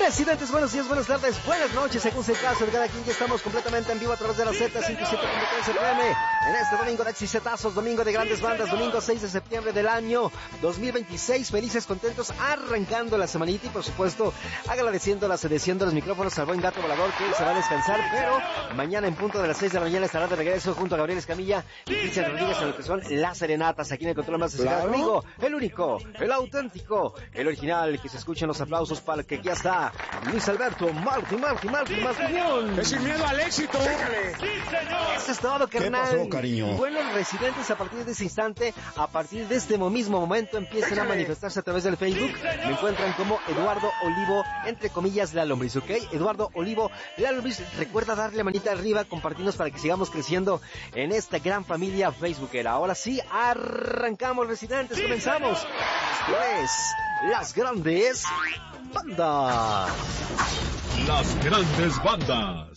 Residentes, buenos días, buenas tardes, buenas noches, según sea el caso de cada quien. Ya estamos completamente en vivo a través de la Z107.3 FM en este domingo de exitazos, domingo de grandes bandas, domingo 6 de septiembre del año 2026. Felices, contentos, arrancando la semanita y por supuesto agradeciendo los micrófonos al buen Gato Volador, que se va a descansar, pero mañana en punto de las 6 de la mañana estará de regreso junto a Gabriel Escamilla y Cristian Rodríguez en lo que son las serenatas, aquí en el control más de conmigo, el único, el auténtico, el original, que se escuchen los aplausos para que ya está Luis Alberto Martín. Es sin miedo al éxito. Eso es todo, carnal. ¿Qué pasó, cariño? Bueno, residentes, a partir de ese instante, a partir de este mismo momento, empiezan a manifestarse a través del Facebook. Me encuentran como Eduardo Olivo, entre comillas, La Lombriz, ¿ok? Eduardo Olivo, La Lombriz. Recuerda darle manita arriba, compartirnos para que sigamos creciendo en esta gran familia facebookera. Ahora sí, arrancamos, residentes, comenzamos. Esto es Las Grandes Bandas. Las grandes bandas.